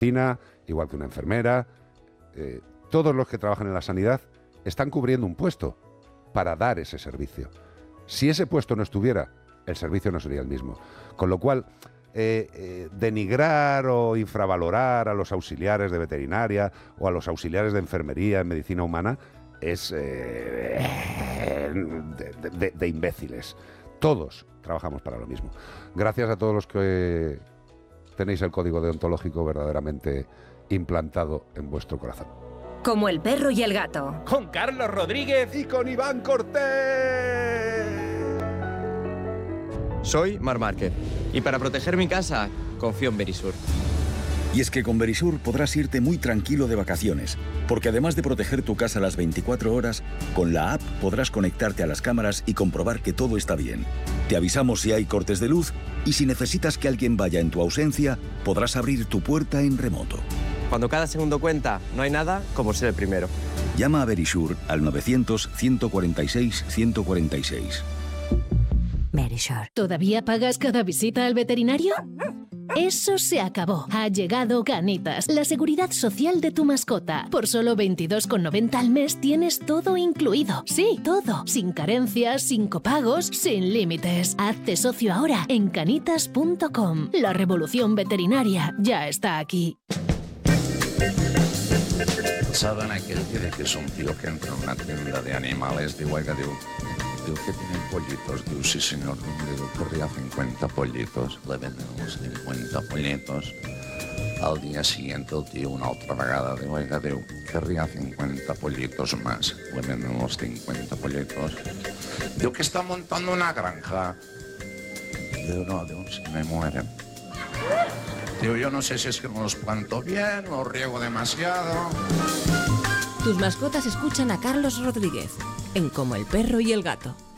medicina, igual que una enfermera. Todos los que trabajan en la sanidad están cubriendo un puesto para dar ese servicio. Si ese puesto no estuviera, el servicio no sería el mismo. Con lo cual, denigrar o infravalorar a los auxiliares de veterinaria o a los auxiliares de enfermería en medicina humana es de imbéciles. Todos trabajamos para lo mismo. Gracias a todos los que tenéis el código deontológico verdaderamente implantado en vuestro corazón. Como el perro y el gato. Con Carlos Rodríguez y con Iván Cortés. Soy Marc Márquez y para proteger mi casa confío en Verisur. Y es que con Verisur podrás irte muy tranquilo de vacaciones, porque además de proteger tu casa las 24 horas, con la app podrás conectarte a las cámaras y comprobar que todo está bien. Te avisamos si hay cortes de luz y si necesitas que alguien vaya en tu ausencia, podrás abrir tu puerta en remoto. Cuando cada segundo cuenta, no hay nada como ser el primero. Llama a Verisur al 900-146-146. Verisur. ¿Todavía pagas cada visita al veterinario? Eso se acabó. Ha llegado Canitas, la seguridad social de tu mascota. Por solo 22,90 al mes tienes todo incluido. Sí, todo. Sin carencias, sin copagos, sin límites. Hazte socio ahora en canitas.com. La revolución veterinaria ya está aquí. ¿Saben aquel que de que es un tío que entra en una tienda de animales? Digo, oiga, digo que tienen pollitos. Digo, sí, señor. Digo, querría 50 pollitos. Le venden los 50 pollitos. Al día siguiente el tío una otra vegada. Digo, oiga, digo, querría 50 pollitos más. Le venden los 50 pollitos. Digo, que está montando una granja. Digo, no, digo, si me mueren. Digo, yo no sé si es que no los planto bien, los riego demasiado. Tus mascotas escuchan a Carlos Rodríguez en Como el perro y el gato.